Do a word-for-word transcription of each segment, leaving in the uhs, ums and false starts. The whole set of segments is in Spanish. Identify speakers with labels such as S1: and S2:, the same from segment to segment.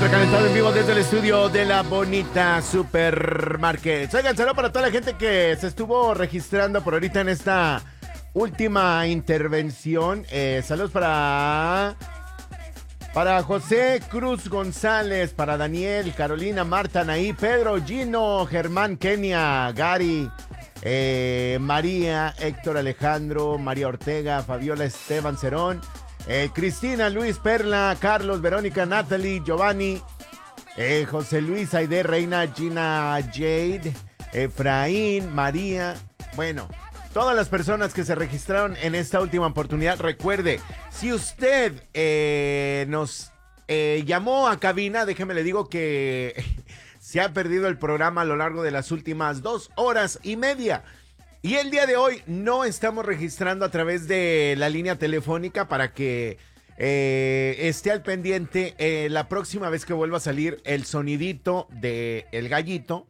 S1: recalentado en vivo desde el estudio de la bonita Supermarket. Oigan, saludos para toda la gente que se estuvo registrando por ahorita en esta última intervención. Eh, saludos para... Para José Cruz González, para Daniel, Carolina, Marta, Naí, Pedro, Gino, Germán, Kenia, Gary, eh, María, Héctor Alejandro, María Ortega, Fabiola Esteban Cerón, eh, Cristina, Luis, Perla, Carlos, Verónica, Natalie, Giovanni, eh, José Luis, Aide, Reina, Gina, Jade, Efraín, María, bueno... Todas las personas que se registraron en esta última oportunidad, recuerde, si usted eh, nos eh, llamó a cabina, déjeme le digo que se ha perdido el programa a lo largo de las últimas dos horas y media. Y el día de hoy no estamos registrando a través de la línea telefónica para que eh, esté al pendiente eh, la próxima vez que vuelva a salir el sonidito del gallito.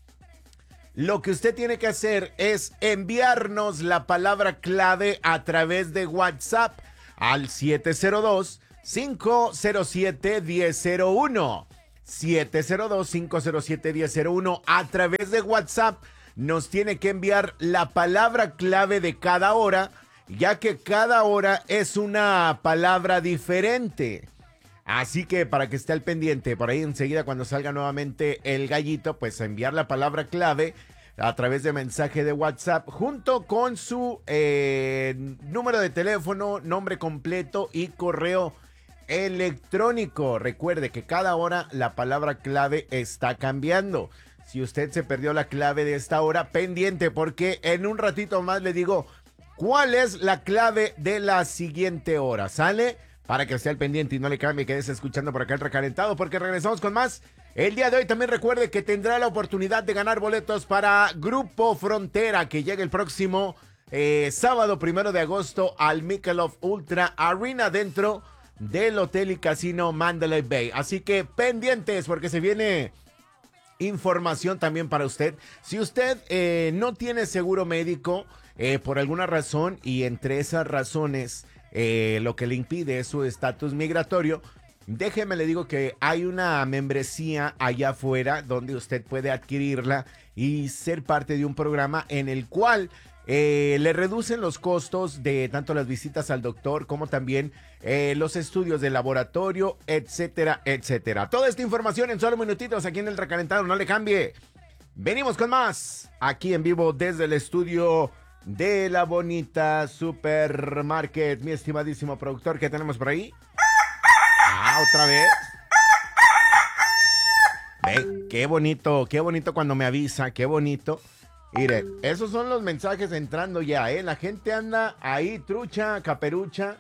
S1: Lo que usted tiene que hacer es enviarnos la palabra clave a través de WhatsApp al siete cero dos, cinco cero siete, uno cero cero uno. siete cero dos, cinco cero siete, uno cero cero uno. A través de WhatsApp nos tiene que enviar la palabra clave de cada hora, ya que cada hora es una palabra diferente. Así que para que esté al pendiente, por ahí enseguida cuando salga nuevamente el gallito, pues enviar la palabra clave a través de mensaje de WhatsApp junto con su eh, número de teléfono, nombre completo y correo electrónico. Recuerde que cada hora la palabra clave está cambiando. Si usted se perdió la clave de esta hora, pendiente porque en un ratito más le digo cuál es la clave de la siguiente hora. ¿Sale? Para que esté al pendiente y no le cambie, quédese escuchando por acá el recalentado, porque regresamos con más. El día de hoy también recuerde que tendrá la oportunidad de ganar boletos para Grupo Frontera, que llega el próximo eh, sábado primero de agosto al Michelob Ultra Arena dentro del Hotel y Casino Mandalay Bay. Así que pendientes, porque se viene información también para usted. Si usted eh, no tiene seguro médico eh, por alguna razón, y entre esas razones... Eh, lo que le impide es su estatus migratorio, déjeme le digo que hay una membresía allá afuera donde usted puede adquirirla y ser parte de un programa en el cual eh, le reducen los costos de tanto las visitas al doctor como también eh, los estudios de laboratorio, etcétera, etcétera. Toda esta información en solo minutitos aquí en el Recalentado, no le cambie. Venimos con más aquí en vivo desde el estudio de la bonita Supermarket. Mi estimadísimo productor, ¿qué tenemos por ahí? Ah, otra vez. Ve, qué bonito, qué bonito cuando me avisa, qué bonito. Mire, esos son los mensajes entrando ya, ¿eh? La gente anda ahí, trucha, caperucha,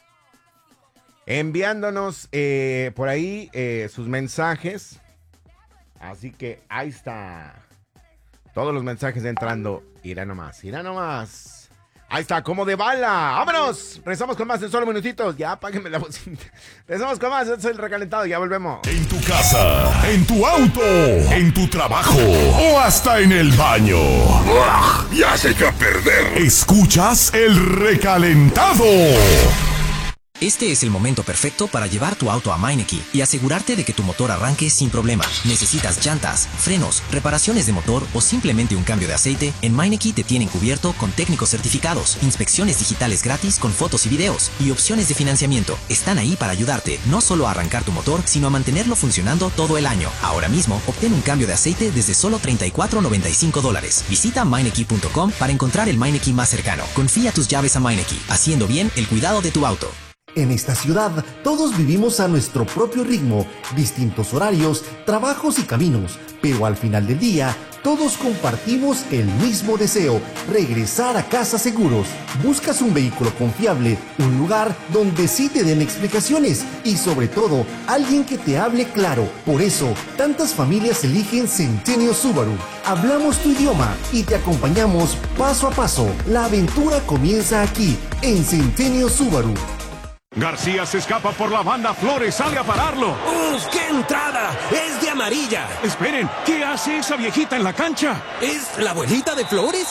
S1: enviándonos eh, por ahí eh, sus mensajes. Así que ahí está. Todos los mensajes entrando. Irá nomás, irá nomás. Ahí está, como de bala. ¡Vámonos! Regresamos con más en solo minutitos. Ya, apáguenme la bocina. Regresamos con más. Este es el Recalentado. Ya volvemos.
S2: En tu casa, en tu auto, en tu trabajo o hasta en el baño. ¡Ugh! ¡Ya se echó a perder! Escuchas el Recalentado.
S3: Este es el momento perfecto para llevar tu auto a Meineke y asegurarte de que tu motor arranque sin problema. ¿Necesitas llantas, frenos, reparaciones de motor o simplemente un cambio de aceite? En Meineke te tienen cubierto con técnicos certificados, inspecciones digitales gratis con fotos y videos y opciones de financiamiento. Están ahí para ayudarte no solo a arrancar tu motor, sino a mantenerlo funcionando todo el año. Ahora mismo, obtén un cambio de aceite desde solo treinta y cuatro noventa y cinco dólares. Visita Meineke punto com para encontrar el Meineke más cercano. Confía tus llaves a Meineke, haciendo bien el cuidado de tu auto.
S4: En esta ciudad, todos vivimos a nuestro propio ritmo, distintos horarios, trabajos y caminos, pero al final del día, todos compartimos el mismo deseo, regresar a casa seguros. Buscas un vehículo confiable, un lugar donde sí te den explicaciones y sobre todo, alguien que te hable claro. Por eso, tantas familias eligen Centennial Subaru. Hablamos tu idioma y te acompañamos paso a paso. La aventura comienza aquí, en Centennial Subaru.
S5: García se escapa por la banda, Flores sale a pararlo.
S6: ¡Uf, qué entrada! ¡Es de amarilla!
S5: Esperen, ¿qué hace esa viejita en la cancha?
S6: ¿Es la abuelita de Flores?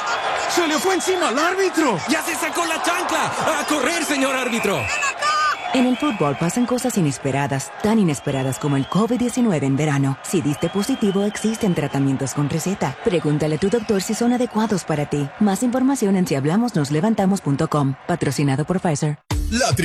S5: ¡Se le fue encima al árbitro!
S6: ¡Ya se sacó la chancla! ¡A correr, señor árbitro!
S7: En el fútbol pasan cosas inesperadas, tan inesperadas como el COVID diecinueve en verano. Si diste positivo, existen tratamientos con receta. Pregúntale a tu doctor si son adecuados para ti. Más información en si hablamos nos levantamos punto com. Patrocinado por Pfizer.
S2: La